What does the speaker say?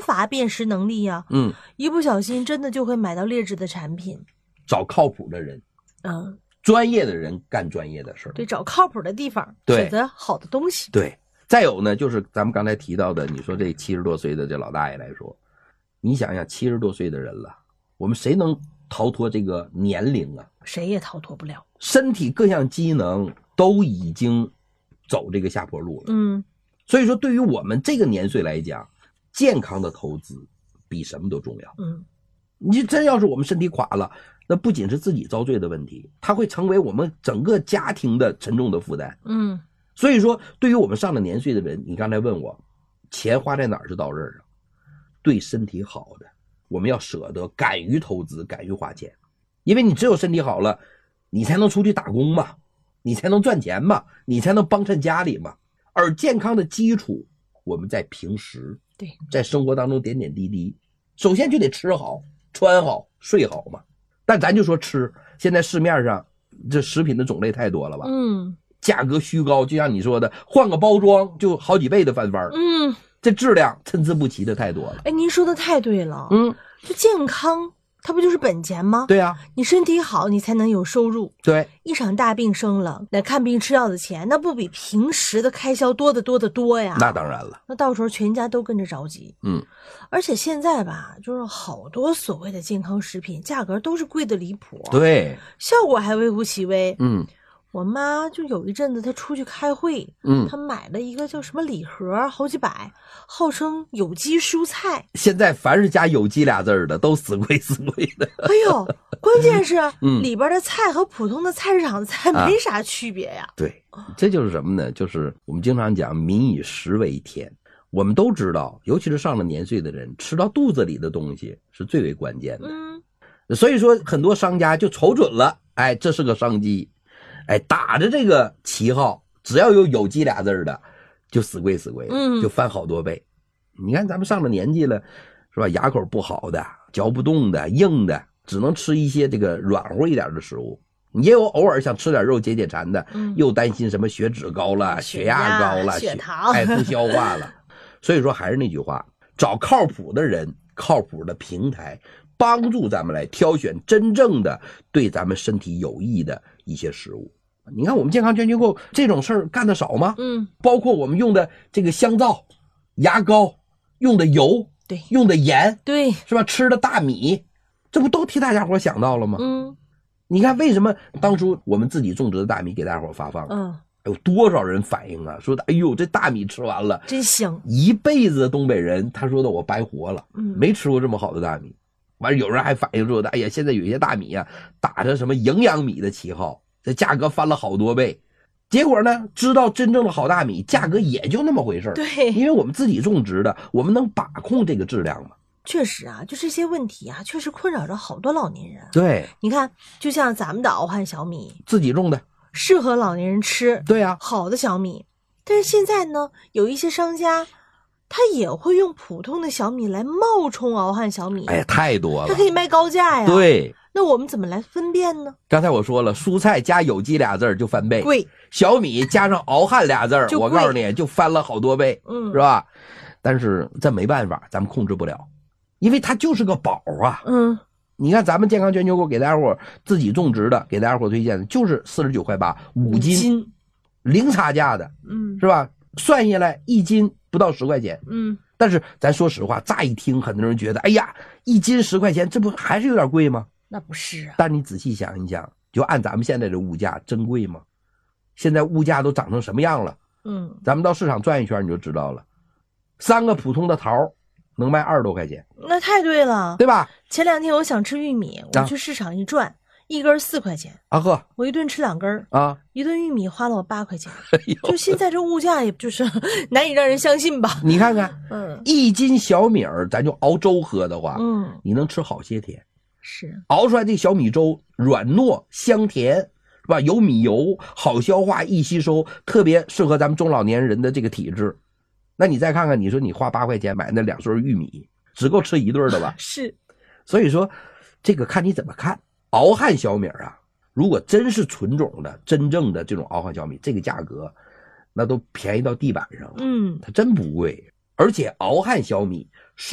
乏辨识能力呀。一不小心真的就会买到劣质的产品。 找靠谱的人，专业的人干专业的事儿。 对，找靠谱的地方，选择好的东西。 对，再有呢，就是咱们刚才提到的，你说这70多岁的这老大爷来说，你想想70多岁的人了，我们谁能逃脱这个年龄啊？ 谁也逃脱不了。身体各项机能都已经走这个下坡路了。所以说对于我们这个年岁来讲，健康的投资比什么都重要。你真要是我们身体垮了，那不仅是自己遭罪的问题，它会成为我们整个家庭的沉重的负担。所以说对于我们上了年岁的人，你刚才问我钱花在哪儿是到这儿上，对身体好的我们要舍得，敢于投资，敢于花钱。因为你只有身体好了，你才能出去打工嘛，你才能赚钱嘛，你才能帮衬家里嘛。而健康的基础我们在平时， 对， 在生活当中点点滴滴，首先就得吃好穿好睡好嘛。但咱就说吃，现在市面上这食品的种类太多了吧，价格虚高，就像你说的，换个包装就好几倍的翻番。这质量参差不齐的太多了。 哎，您说的太对了。这健康它不就是本钱吗？ 对啊， 你身体好你才能有收入。 对， 一场大病生了，那看病吃药的钱那不比平时的开销多得多得多呀。 那当然了， 那到时候全家都跟着着急。而且现在吧，就是好多所谓的健康食品价格都是贵的离谱。 对， 效果还微乎其微。我妈就有一阵子她出去开会，她买了一个叫什么礼盒，好几百，号称有机蔬菜。 现在凡是加有机俩字的都死贵死贵的。 哎呦，关键是里边的菜和普通的菜市场的菜没啥区别呀。 对，这就是什么呢？就是我们经常讲民以食为天。我们都知道，尤其是上了年岁的人，吃到肚子里的东西是最为关键的。所以说很多商家就瞅准了，哎，这是个商机。打着这个旗号，只要有机俩字的就死贵死贵，就翻好多倍。你看咱们上了年纪了，是吧？牙口不好的，嚼不动的，硬的，只能吃一些这个软乎一点的食物。也有偶尔想吃点肉解解馋的，又担心什么血脂高了，血压高了， 血糖不消化了。所以说还是那句话，找靠谱的人，靠谱的平台，帮助咱们来挑选真正的对咱们身体有益的一些食物。你看我们健康捐机构这种事儿干得少吗？包括我们用的这个香皂、牙膏，用的油， 对， 用的盐， 对， 是吧？吃的大米，这不都替大家伙想到了吗？你看为什么当初我们自己种植的大米给大家伙发放？有多少人反映啊？说的，哎呦，这大米吃完了真香， 一辈子的东北人，他说的我白活了，没吃过这么好的大米。完了，有人还反映说的，哎呀，现在有些大米啊，打着什么营养米的旗号，这价格翻了好多倍。结果呢，知道真正的好大米价格也就那么回事。 对， 因为我们自己种植的，我们能把控这个质量吗？ 确实啊，就这些问题啊，确实困扰着好多老年人。 对， 你看，就像咱们的敖汉小米， 自己种的， 适合老年人吃。 对啊， 好的小米。但是现在呢，有一些商家他也会用普通的小米来冒充敖汉小米。 哎呀，太多了， 他可以卖高价呀。 对， 那我们怎么来分辨呢？ 刚才我说了，蔬菜加有机俩字就翻倍， 贵； 小米加上敖汉俩字，我告诉你就翻了好多倍，是吧？但是这没办法，咱们控制不了，因为它就是个宝啊。你看咱们健康捐救购给大家伙自己种植的，给大家伙推荐的就是49.8块5斤，零差价的，是吧？算下来1斤不到10块钱，但是咱说实话，乍一听很多人觉得，哎呀，1斤10块钱，这不还是有点贵吗？ 那不是啊。 但你仔细想一想，就按咱们现在的物价，真贵吗？现在物价都涨成什么样了？咱们到市场转一圈你就知道了，3个普通的桃能卖20多块钱， 那太对了， 对吧？ 前2天我想吃玉米，我去市场一转，一根4块钱啊呵， 我一顿吃2根啊， 一顿玉米花了我8块钱。就现在这物价，也就是难以让人相信吧？ 你看看，1斤小米咱就熬粥喝的话，你能吃好些天。 是熬出来这小米粥软糯香甜，是吧？有米油，好消化易吸收，特别适合咱们中老年人的这个体质。那你再看看，你说你花8块钱买那2穗玉米，只够吃一顿的吧？ 是， 所以说这个看你怎么看。敖汉小米啊，如果真是纯种的真正的这种敖汉小米，这个价格那都便宜到地板上了，它真不贵。而且敖汉小米